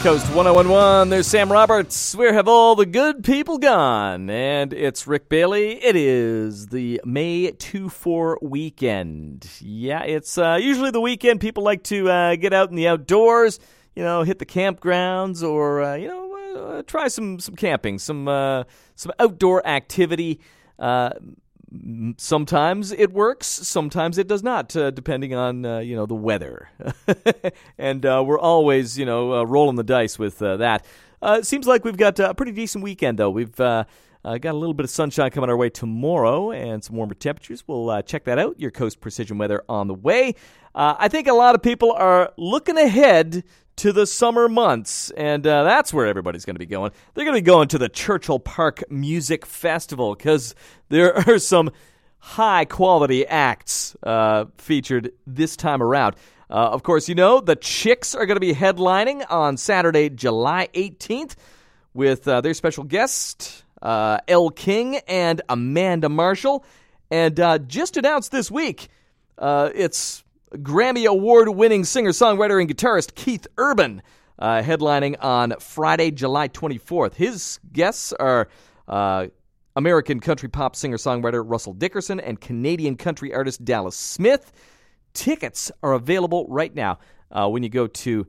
Coast 1011. There's Sam Roberts. Where have all the good people gone? And it's Rick Bailey. It is the May 2-4 weekend. Yeah, it's usually the weekend people like to get out in the outdoors, hit the campgrounds or, try some camping, some outdoor activity. Sometimes it works, sometimes it does not, depending on, the weather. And we're always, rolling the dice with that. It seems like we've got a pretty decent weekend, though. We've got a little bit of sunshine coming our way tomorrow and some warmer temperatures. We'll check that out. Your Coast Precision Weather on the way. I think a lot of people are looking ahead to the summer months, and that's where everybody's going to be going. They're going to be going to the Churchill Park Music Festival because there are some high-quality acts featured this time around. Of course, the Chicks are going to be headlining on Saturday, July 18th with their special guest, Elle King and Amanda Marshall. And just announced this week, it's Grammy Award-winning singer-songwriter and guitarist Keith Urban headlining on Friday, July 24th. His guests are American country pop singer-songwriter Russell Dickerson and Canadian country artist Dallas Smith. Tickets are available right now when you go to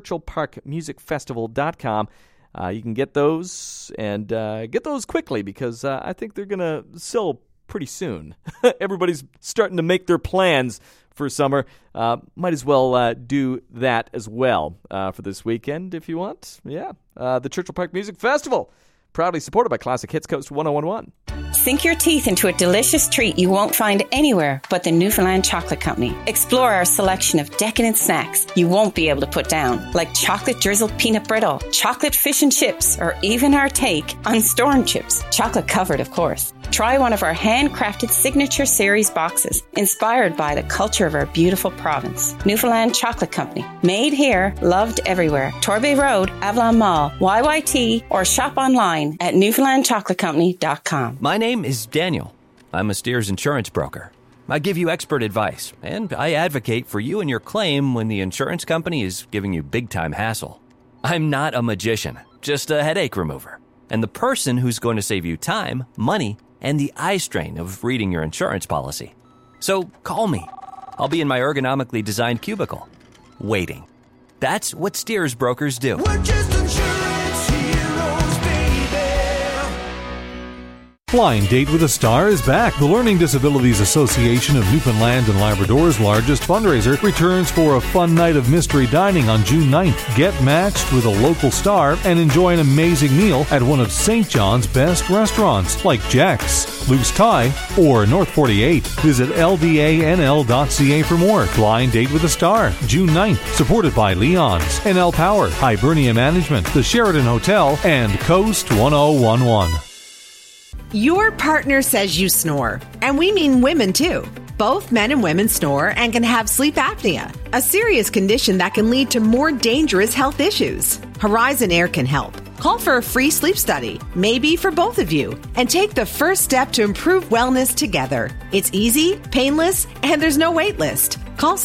churchillparkmusicfestival.com. You can get those and get those quickly because I think they're going to sell pretty soon. Everybody's starting to make their plans for summer. Might as well do that as well for this weekend if you want. Yeah, the Churchill Park Music Festival, proudly supported by Classic Hits Coast 1011. Sink your teeth into a delicious treat you won't find anywhere but the Newfoundland Chocolate Company. Explore our selection of decadent snacks you won't be able to put down, like chocolate drizzled peanut brittle, chocolate fish and chips, or even our take on storm chips, chocolate covered, of course. Try one of our handcrafted signature series boxes, inspired by the culture of our beautiful province. Newfoundland Chocolate Company. Made here, loved everywhere. Torbay Road, Avalon Mall, YYT, or shop online at newfoundlandchocolatecompany.com. My name is Daniel. I'm a Steers insurance broker. I give you expert advice, and I advocate for you and your claim when the insurance company is giving you big-time hassle. I'm not a magician, just a headache remover, and the person who's going to save you time, money, and the eye strain of reading your insurance policy. So call me. I'll be in my ergonomically designed cubicle, waiting. That's what Steers brokers do. We're just insurance heroes, baby. Blind Date with a Star is back. The Learning Disabilities Association of Newfoundland and Labrador's largest fundraiser returns for a fun night of mystery dining on June 9th. Get matched with a local star and enjoy an amazing meal at one of St. John's best restaurants like Jack's, Luke's Thai, or North 48. Visit ldanl.ca for more. Blind Date with a Star, June 9th, supported by Leon's, NL Power, Hibernia Management, the Sheraton Hotel, and Coast 1011. Your partner says you snore, and we mean women too. Both men and women snore and can have sleep apnea, a serious condition that can lead to more dangerous health issues. Horizon Air can help. Call for a free sleep study, maybe for both of you, and take the first step to improve wellness together. It's easy, painless, and there's no wait list. Call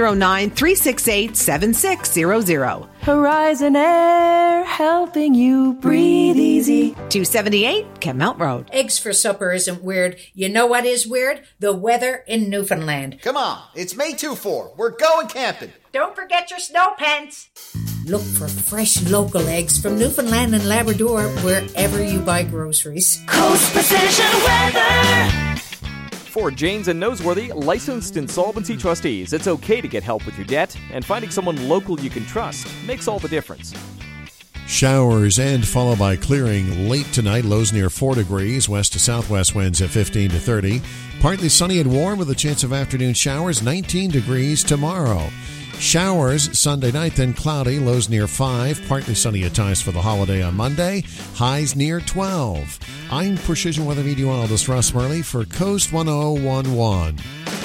709-368-7600. Horizon Air, helping you breathe easy. 278 Kemelt Road. Eggs for supper isn't weird. You know what is weird? The weather in Newfoundland. Come on, it's May 2-4. We're going camping. Don't forget your snow pants. Look for fresh local eggs from Newfoundland and Labrador wherever you buy groceries. Coast Precision Weather. For Janes and Noseworthy, licensed insolvency trustees, it's okay to get help with your debt, and finding someone local you can trust makes all the difference. Showers and followed by clearing late tonight. Lows near 4 degrees. West to southwest winds at 15 to 30. Partly sunny and warm with a chance of afternoon showers. 19 degrees tomorrow. Showers Sunday night, then cloudy. Lows near 5. Partly sunny at times for the holiday on Monday. Highs near 12. I'm Precision Weather Meteorologist Russ Murley for Coast 1011.